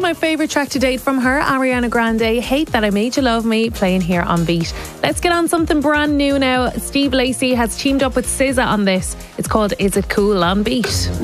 my favourite track to date from her, Ariana Grande, Hate That I Made You Love Me, playing here on Beat. Let's get on something brand new now. Steve Lacy has teamed up with SZA on this. It's called Is It Cool on Beat.